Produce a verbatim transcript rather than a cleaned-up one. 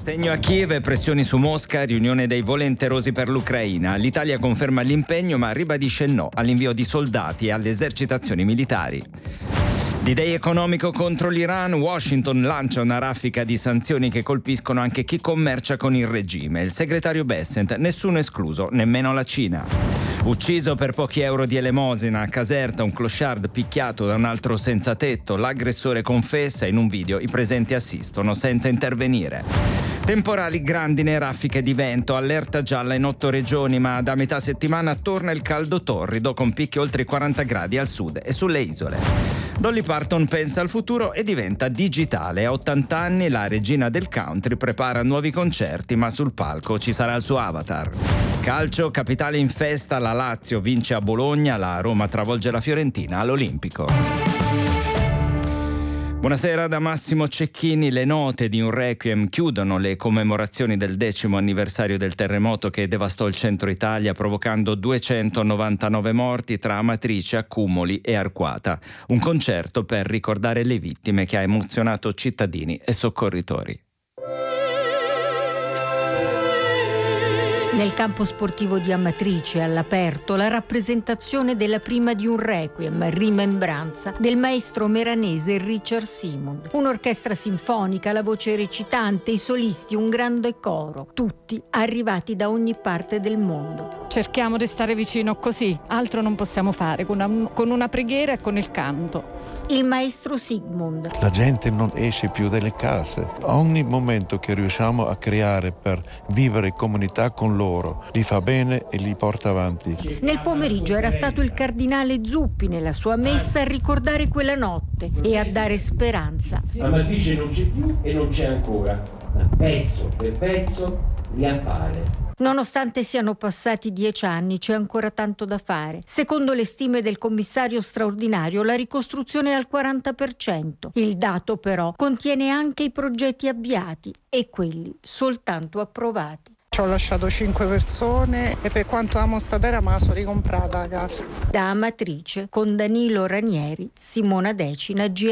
Sostegno a Kiev e pressioni su Mosca, riunione dei volenterosi per l'Ucraina. L'Italia conferma l'impegno ma ribadisce no all'invio di soldati e alle esercitazioni militari. D-Day economico contro l'Iran, Washington lancia una raffica di sanzioni che colpiscono anche chi commercia con il regime. Il segretario Bessent, nessuno escluso, nemmeno la Cina. Ucciso per pochi euro di elemosina a Caserta, un clochard picchiato da un altro senza tetto. L'aggressore confessa, in un video i presenti assistono senza intervenire. Temporali, grandine e raffiche di vento, allerta gialla in otto regioni, ma da metà settimana torna il caldo torrido con picchi oltre i quaranta gradi al sud e sulle isole. Dolly Parton pensa al futuro e diventa digitale. A ottanta anni la regina del country prepara nuovi concerti, ma sul palco ci sarà il suo avatar. Calcio, capitale in festa, la Lazio vince a Bologna, la Roma travolge la Fiorentina all'Olimpico. Buonasera da Massimo Cecchini. Le note di un requiem chiudono le commemorazioni del decimo anniversario del terremoto che devastò il centro Italia, provocando duecentonovantanove morti tra Amatrice, Accumoli e Arquata. Un concerto per ricordare le vittime che ha emozionato cittadini e soccorritori. Nel campo sportivo di Amatrice, all'aperto, la rappresentazione della prima di un requiem, rimembranza del maestro meranese Richard Simond. Un'orchestra sinfonica, la voce recitante, i solisti, un grande coro, tutti arrivati da ogni parte del mondo. Cerchiamo di stare vicino così, altro non possiamo fare, con una, con una preghiera e con il canto. Il maestro Sigmund. La gente non esce più dalle case. Ogni momento che riusciamo a creare per vivere in comunità con loro li fa bene e li porta avanti. Nel pomeriggio era stato il cardinale Zuppi nella sua messa a ricordare quella notte e a dare speranza. La matrice non c'è più e non c'è ancora, ma pezzo per pezzo riappare. Nonostante siano passati dieci anni, c'è ancora tanto da fare. Secondo le stime del commissario straordinario, la ricostruzione è al quaranta per cento. Il dato però contiene anche i progetti avviati e quelli soltanto approvati. Ci ho lasciato cinque persone e per quanto amo sta terra me la sono ricomprata a casa. Da Amatrice, con Danilo Ranieri, Simona Decina, G